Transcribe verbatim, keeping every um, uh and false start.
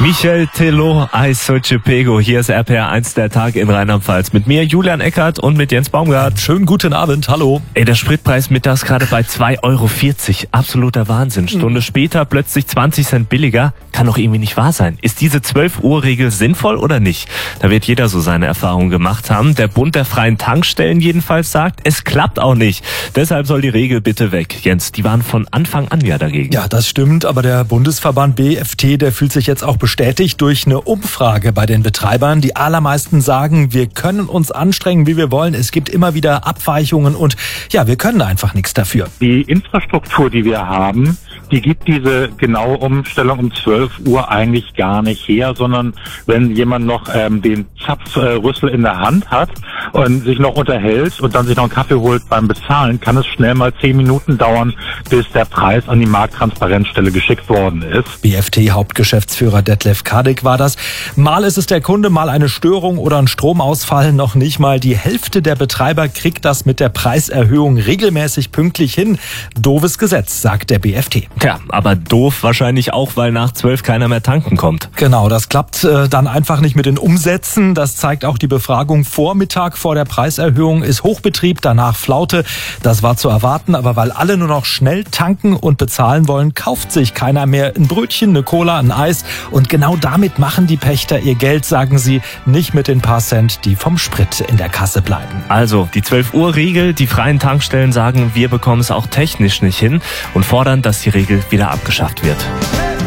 Michel Tello, Eis Soce Pego. Hier ist R P R eins der Tag in Rheinland-Pfalz. Mit mir, Julian Eckert, und mit Jens Baumgart. Schönen guten Abend, hallo. Ey, der Spritpreis mittags gerade bei zwei Euro vierzig. Absoluter Wahnsinn. Stunde mhm. später plötzlich zwanzig Cent billiger. Kann doch irgendwie nicht wahr sein. Ist diese zwölf Uhr Regel sinnvoll oder nicht? Da wird jeder so seine Erfahrungen gemacht haben. Der Bund der freien Tankstellen jedenfalls sagt, es klappt auch nicht. Deshalb soll die Regel bitte weg. Jens, die waren von Anfang an ja dagegen. Ja, das stimmt, aber der Bundesverband B F T, der fühlt sich jetzt auch bestätigt durch eine Umfrage bei den Betreibern. Die allermeisten sagen, wir können uns anstrengen, wie wir wollen. Es gibt immer wieder Abweichungen und ja, wir können einfach nichts dafür. Die Infrastruktur, die wir haben, die gibt diese genaue Umstellung um zwölf Uhr eigentlich gar nicht her, sondern wenn jemand noch ähm, den Zapfrüssel in der Hand hat und sich noch unterhält und dann sich noch einen Kaffee holt beim Bezahlen, kann es schnell mal zehn Minuten dauern, bis der Preis an die Markttransparenzstelle geschickt worden ist. B F T-Hauptgeschäftsführer Detlef Kadek war das. Mal ist es der Kunde, mal eine Störung oder ein Stromausfall. Noch nicht mal die Hälfte der Betreiber kriegt das mit der Preiserhöhung regelmäßig pünktlich hin. Doofes Gesetz, sagt der B F T. Tja, aber doof wahrscheinlich auch, weil nach zwölf keiner mehr tanken kommt. Genau, das klappt äh, dann einfach nicht mit den Umsätzen. Das zeigt auch die Befragung. Vormittag vor der Preiserhöhung ist Hochbetrieb, danach Flaute. Das war zu erwarten, aber weil alle nur noch schnell tanken und bezahlen wollen, kauft sich keiner mehr ein Brötchen, eine Cola, ein Eis. Und genau damit machen die Pächter ihr Geld, sagen sie, nicht mit den paar Cent, die vom Sprit in der Kasse bleiben. Also, die zwölf Uhr Regel, die freien Tankstellen sagen, wir bekommen es auch technisch nicht hin und fordern, dass die Regel wieder abgeschafft wird.